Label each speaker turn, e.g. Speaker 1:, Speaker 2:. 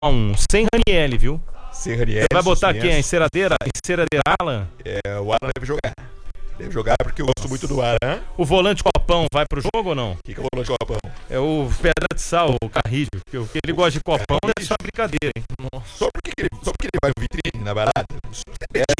Speaker 1: sem Raniel, viu?
Speaker 2: Sem Raniel.
Speaker 1: Vai botar quem? A enceradeira Alan?
Speaker 2: O Alan deve jogar. Deve jogar porque eu gosto muito do Alan.
Speaker 1: O volante Copão vai pro jogo ou não?
Speaker 2: O que é o volante Copão?
Speaker 1: É o Pedra de Sal, o Carrilho. Porque ele gosta de Copão, é só brincadeira, hein?
Speaker 2: Só porque ele vai no vitrine na barata?